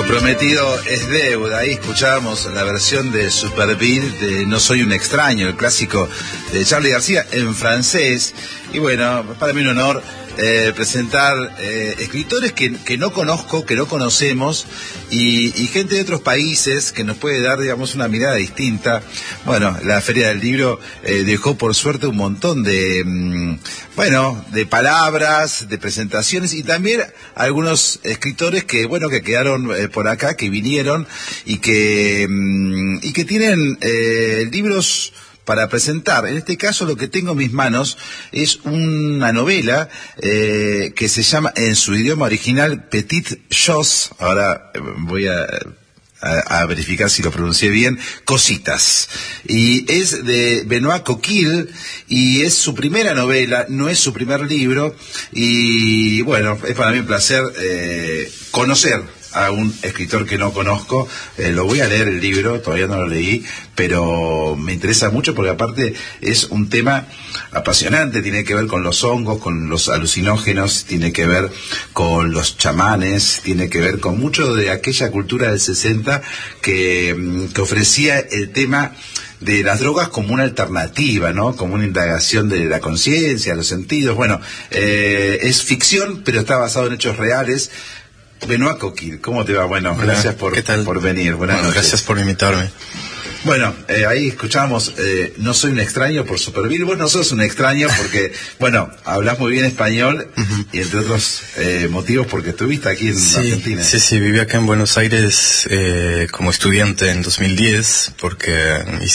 Prometido es deuda. Ahí escuchábamos la versión de Superbir de No soy un extraño, el clásico de Charly García en francés. Y bueno, para mí un honor presentar escritores que no conozco, que no conocemos, y gente de otros países que nos puede dar, digamos, una mirada distinta. Bueno, la Feria del Libro dejó por suerte un montón de palabras, de presentaciones, y también algunos escritores que quedaron por acá, que vinieron y que tienen libros para presentar. En este caso, lo que tengo en mis manos es una novela que se llama, en su idioma original, Petites Choses. Ahora voy a verificar si lo pronuncié bien, Cositas. Y es de Benoît Coquille, y es su primera novela, no es su primer libro, y bueno, es para mí un placer conocer a un escritor que no conozco. Lo voy a leer el libro, todavía no lo leí, pero me interesa mucho porque aparte es un tema apasionante, tiene que ver con los hongos, con los alucinógenos, tiene que ver con los chamanes, tiene que ver con mucho de aquella cultura del 60 que ofrecía el tema de las drogas como una alternativa, ¿no? Como una indagación de la conciencia, los sentidos. Bueno, es ficción, pero está basado en hechos reales. Benoît Coquille, ¿cómo te va? Bueno, hola, gracias por venir. Buenas noches. Gracias por invitarme. Bueno, ahí escuchamos No soy un extraño por Superbir. Vos no sos un extraño porque, bueno, hablas muy bien español, y entre otros motivos porque estuviste aquí en Argentina. Sí, viví acá en Buenos Aires como estudiante en 2010 porque